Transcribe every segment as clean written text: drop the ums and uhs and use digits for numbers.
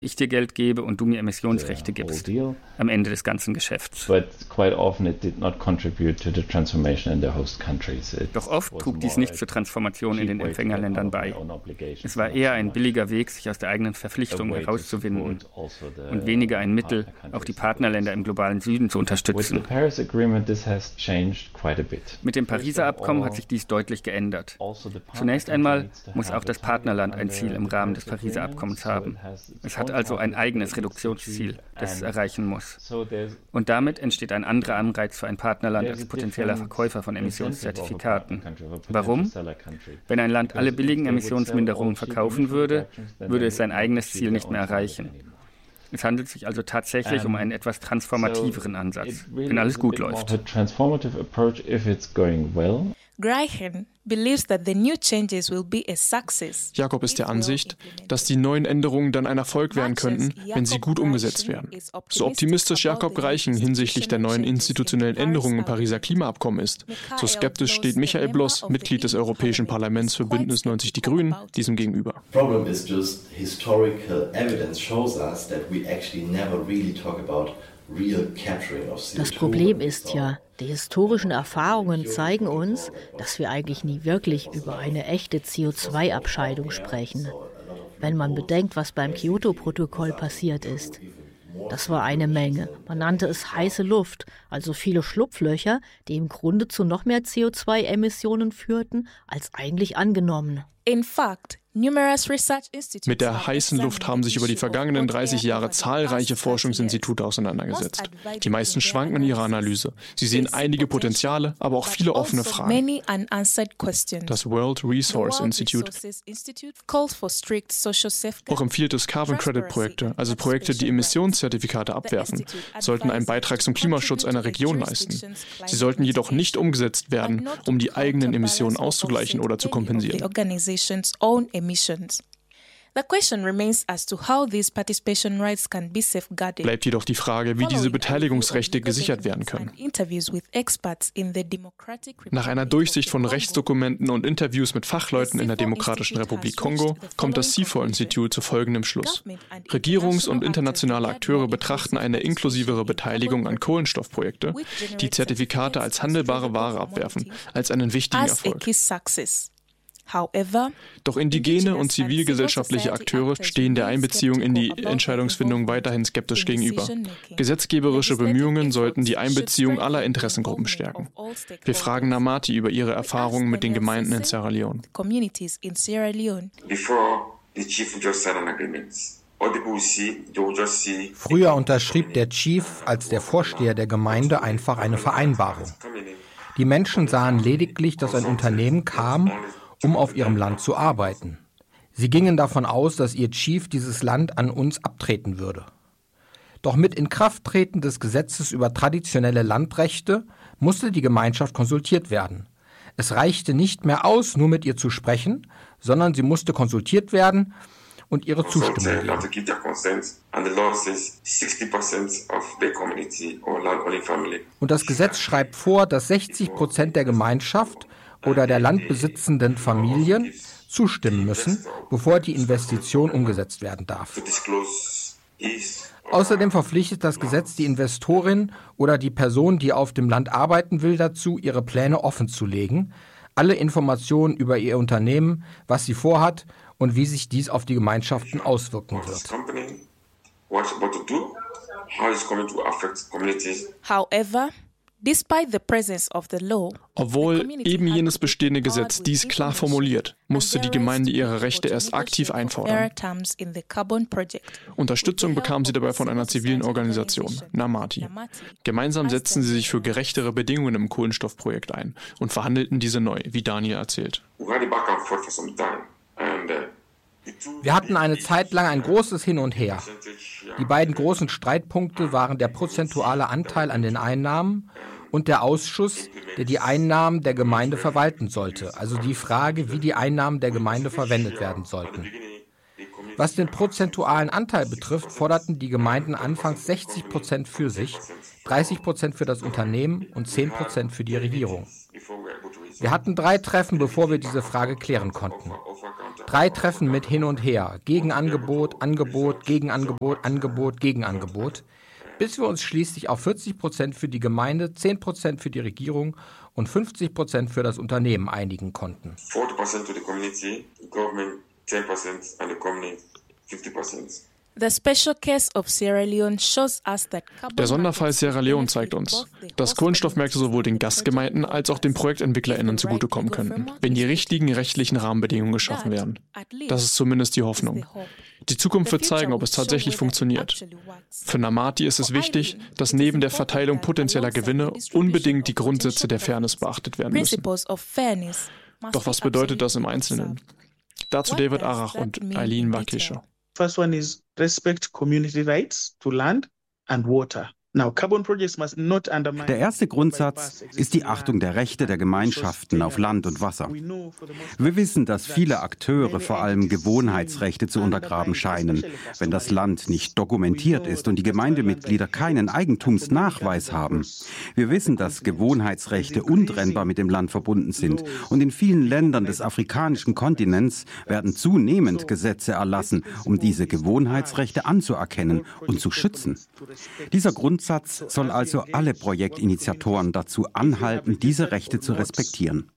ich dir Geld gebe und du mir Emissionsrechte gibst, am Ende des ganzen Geschäfts. Doch oft trug dies nicht zur Transformation in den Empfängerländern bei. Es war eher ein billiger Weg, sich aus der eigenen Verpflichtung herauszuwinden und weniger ein Mittel, auch die Partnerländer im globalen Süden zu unterstützen. Mit dem Pariser Abkommen hat sich dies deutlich geändert. Zunächst einmal muss auch das Partnerland ein Ziel im Rahmen des Pariser Abkommens haben. Es hat also ein eigenes Reduktionsziel, das es erreichen muss. Und damit entsteht ein anderer Anreiz für ein Partnerland als potenzieller Verkäufer von Emissionszertifikaten. Warum? Wenn ein Land alle billigen Emissionsminderungen verkaufen würde, würde es sein eigenes Ziel nicht mehr erreichen. Es handelt sich also tatsächlich um einen etwas transformativeren Ansatz, wenn alles gut läuft. Graham believes that the new changes will be a success. Jakob ist der Ansicht, dass die neuen Änderungen dann ein Erfolg werden könnten, wenn sie gut umgesetzt werden. So optimistisch Jakob Greichen hinsichtlich der neuen institutionellen Änderungen im Pariser Klimaabkommen ist, so skeptisch steht Michael Bloss, Mitglied des Europäischen Parlaments für Bündnis 90 Die Grünen, diesem gegenüber. Problem is just historical evidence shows us that we actually never really talk about real capturing of CO2. Das Problem ist ja, die historischen Erfahrungen zeigen uns, dass wir eigentlich nie wirklich über eine echte CO2-Abscheidung sprechen. Wenn man bedenkt, was beim Kyoto-Protokoll passiert ist. Das war eine Menge. Man nannte es heiße Luft, also viele Schlupflöcher, die im Grunde zu noch mehr CO2-Emissionen führten, als eigentlich angenommen. In fact, mit der heißen Luft haben sich über die vergangenen 30 Jahre zahlreiche Forschungsinstitute auseinandergesetzt. Die meisten schwanken in ihrer Analyse. Sie sehen einige Potenziale, aber auch viele offene Fragen. Das World Resource Institute auch empfiehlt es Carbon Credit Projekte, also Projekte, die Emissionszertifikate abwerfen, sollten einen Beitrag zum Klimaschutz einer Region leisten. Sie sollten jedoch nicht umgesetzt werden, um die eigenen Emissionen auszugleichen oder zu kompensieren. Emissions. The question remains as to how these participation rights can be safeguarded. Bleibt jedoch die Frage, wie diese Beteiligungsrechte gesichert werden können. Nach einer Durchsicht von Rechtsdokumenten und Interviews mit Fachleuten in der Demokratischen Republik Kongo kommt das CIFOR Institute zu folgendem Schluss. Regierungs- und internationale Akteure betrachten eine inklusivere Beteiligung an Kohlenstoffprojekte, die Zertifikate als handelbare Ware abwerfen, als einen wichtigen Erfolg. Doch indigene und zivilgesellschaftliche Akteure stehen der Einbeziehung in die Entscheidungsfindung weiterhin skeptisch gegenüber. Gesetzgeberische Bemühungen sollten die Einbeziehung aller Interessengruppen stärken. Wir fragen Namati über ihre Erfahrungen mit den Gemeinden in Sierra Leone. Früher unterschrieb der Chief als der Vorsteher der Gemeinde einfach eine Vereinbarung. Die Menschen sahen lediglich, dass ein Unternehmen kam, um auf ihrem Land zu arbeiten. Sie gingen davon aus, dass ihr Chief dieses Land an uns abtreten würde. Doch mit Inkrafttreten des Gesetzes über traditionelle Landrechte musste die Gemeinschaft konsultiert werden. Es reichte nicht mehr aus, nur mit ihr zu sprechen, sondern sie musste konsultiert werden und ihre Zustimmung geben. Und das Gesetz schreibt vor, dass 60% der Gemeinschaft oder der landbesitzenden Familien zustimmen müssen, bevor die Investition umgesetzt werden darf. Außerdem verpflichtet das Gesetz die Investorin oder die Person, die auf dem Land arbeiten will, dazu, ihre Pläne offenzulegen, alle Informationen über ihr Unternehmen, was sie vorhat und wie sich dies auf die Gemeinschaften auswirken wird. However, obwohl eben jenes bestehende Gesetz dies klar formuliert, musste die Gemeinde ihre Rechte erst aktiv einfordern. Unterstützung bekam sie dabei von einer zivilen Organisation, Namati. Gemeinsam setzten sie sich für gerechtere Bedingungen im Kohlenstoffprojekt ein und verhandelten diese neu, wie Daniel erzählt. Wir hatten eine Zeit lang ein großes Hin und Her. Die beiden großen Streitpunkte waren der prozentuale Anteil an den Einnahmen und der Ausschuss, der die Einnahmen der Gemeinde verwalten sollte, also die Frage, wie die Einnahmen der Gemeinde verwendet werden sollten. Was den prozentualen Anteil betrifft, forderten die Gemeinden anfangs 60% für sich, 30% für das Unternehmen und 10% für die Regierung. Wir hatten 3 Treffen, bevor wir diese Frage klären konnten. 3 Treffen mit hin und her, Gegenangebot, Angebot, Gegenangebot, Angebot, Gegenangebot, bis wir uns schließlich auf 40% für die Gemeinde, 10% für die Regierung und 50% für das Unternehmen einigen konnten. 40% to the community, government 10% and the community 50%. Der Sonderfall Sierra Leone zeigt uns, dass Kohlenstoffmärkte sowohl den Gastgemeinden als auch den ProjektentwicklerInnen zugutekommen könnten, wenn die richtigen rechtlichen Rahmenbedingungen geschaffen werden. Das ist zumindest die Hoffnung. Die Zukunft wird zeigen, ob es tatsächlich funktioniert. Für Namati ist es wichtig, dass neben der Verteilung potenzieller Gewinne unbedingt die Grundsätze der Fairness beachtet werden müssen. Doch was bedeutet das im Einzelnen? Dazu David Arach und Eileen Wakesha. First one is respect community rights to land and water. Der erste Grundsatz ist die Achtung der Rechte der Gemeinschaften auf Land und Wasser. Wir wissen, dass viele Akteure vor allem Gewohnheitsrechte zu untergraben scheinen, wenn das Land nicht dokumentiert ist und die Gemeindemitglieder keinen Eigentumsnachweis haben. Wir wissen, dass Gewohnheitsrechte untrennbar mit dem Land verbunden sind und in vielen Ländern des afrikanischen Kontinents werden zunehmend Gesetze erlassen, um diese Gewohnheitsrechte anzuerkennen und zu schützen. Dieser Grundsatz soll also alle Projektinitiatoren dazu anhalten, diese Rechte zu respektieren.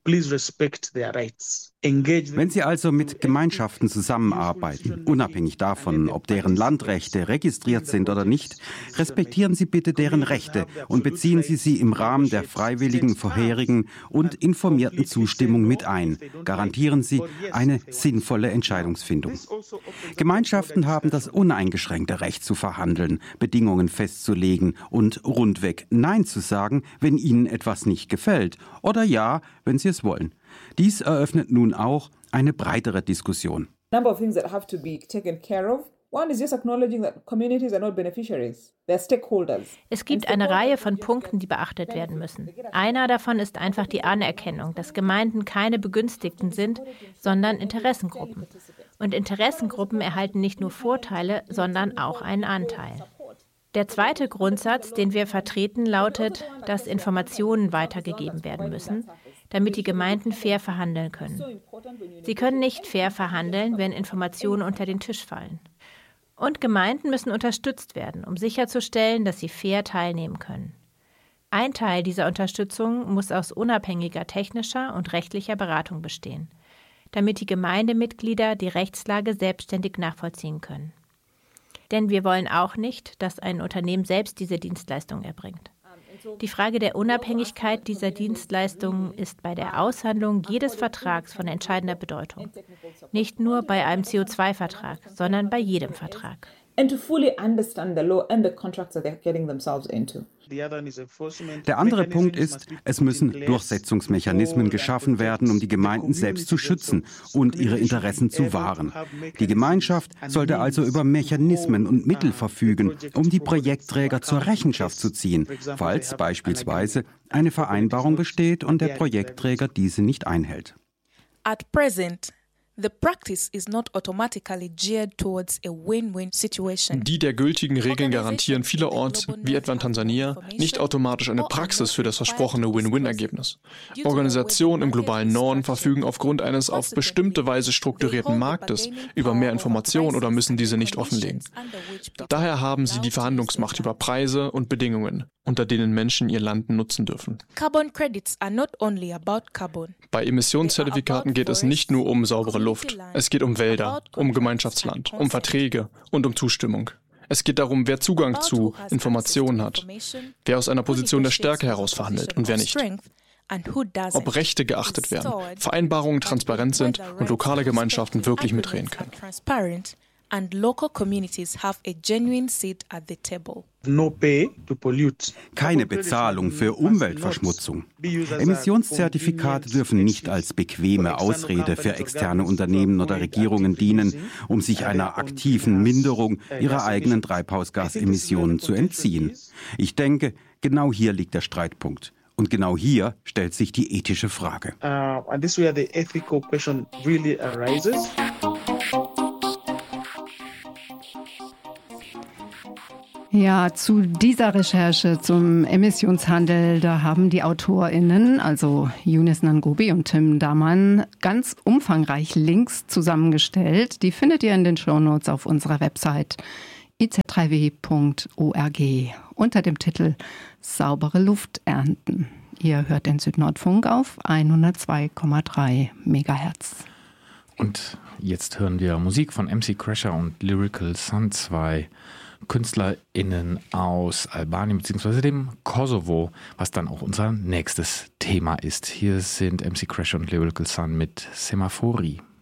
Wenn Sie also mit Gemeinschaften zusammenarbeiten, unabhängig davon, ob deren Landrechte registriert sind oder nicht, respektieren Sie bitte deren Rechte und beziehen Sie sie im Rahmen der freiwilligen, vorherigen und informierten Zustimmung mit ein. Garantieren Sie eine sinnvolle Entscheidungsfindung. Gemeinschaften haben das uneingeschränkte Recht zu verhandeln, Bedingungen festzulegen und rundweg Nein zu sagen, wenn ihnen etwas nicht gefällt, oder Ja, wenn sie es wollen. Dies eröffnet nun auch eine breitere Diskussion. Number of things that have to be taken care of. One is just acknowledging that communities are not beneficiaries. They're stakeholders. Es gibt eine Reihe von Punkten, die beachtet werden müssen. Einer davon ist einfach die Anerkennung, dass Gemeinden keine Begünstigten sind, sondern Interessengruppen. Und Interessengruppen erhalten nicht nur Vorteile, sondern auch einen Anteil. Der zweite Grundsatz, den wir vertreten, lautet, dass Informationen weitergegeben werden müssen, damit die Gemeinden fair verhandeln können. Sie können nicht fair verhandeln, wenn Informationen unter den Tisch fallen. Und Gemeinden müssen unterstützt werden, um sicherzustellen, dass sie fair teilnehmen können. Ein Teil dieser Unterstützung muss aus unabhängiger technischer und rechtlicher Beratung bestehen, damit die Gemeindemitglieder die Rechtslage selbstständig nachvollziehen können. Denn wir wollen auch nicht, dass ein Unternehmen selbst diese Dienstleistung erbringt. Die Frage der Unabhängigkeit dieser Dienstleistungen ist bei der Aushandlung jedes Vertrags von entscheidender Bedeutung. Nicht nur bei einem CO2-Vertrag, sondern bei jedem Vertrag. And to fully understand the law and the contracts that they're getting themselves into. Der andere Punkt ist, es müssen Durchsetzungsmechanismen geschaffen werden, um die Gemeinden selbst zu schützen und ihre Interessen zu wahren. Die Gemeinschaft sollte also über Mechanismen und Mittel verfügen, um die Projektträger zur Rechenschaft zu ziehen, falls beispielsweise eine Vereinbarung besteht und der Projektträger diese nicht einhält. At present, the practice is not automatically geared towards a win-win situation. Die der gültigen Regeln garantieren vielerorts, wie etwa in Tansania, nicht automatisch eine Praxis für das versprochene Win-Win-Ergebnis. Organisationen im globalen Norden verfügen aufgrund eines auf bestimmte Weise strukturierten Marktes über mehr Informationen oder müssen diese nicht offenlegen. Daher haben sie die Verhandlungsmacht über Preise und Bedingungen, unter denen Menschen ihr Land nutzen dürfen. Bei Emissionszertifikaten geht es nicht nur um saubere Luft. Es geht um Wälder, um Gemeinschaftsland, um Verträge und um Zustimmung. Es geht darum, wer Zugang zu Informationen hat, wer aus einer Position der Stärke heraus verhandelt und wer nicht. Ob Rechte geachtet werden, Vereinbarungen transparent sind und lokale Gemeinschaften wirklich mitreden können. And local communities have a genuine seat at the table. Keine Bezahlung für Umweltverschmutzung. Emissionszertifikate dürfen nicht als bequeme Ausrede für externe Unternehmen oder Regierungen dienen, um sich einer aktiven Minderung ihrer eigenen Treibhausgasemissionen zu entziehen. Ich denke, genau hier liegt der Streitpunkt. Und genau hier stellt sich die ethische Frage. And this is where the ethical question really arises. Ja, zu dieser Recherche zum Emissionshandel, da haben die AutorInnen, also Younes Nangobi und Tim Daman, ganz umfangreich Links zusammengestellt. Die findet ihr in den Shownotes auf unserer Website iz3w.org unter dem Titel Saubere Luft ernten. Ihr hört den Südnordfunk auf 102,3 Megahertz. Und jetzt hören wir Musik von MC Crasher und Lyrical Sun, zwei KünstlerInnen aus Albanien bzw. dem Kosovo, was dann auch unser nächstes Thema ist. Hier sind MC Crasher und Lyrical Sun mit Semaphori.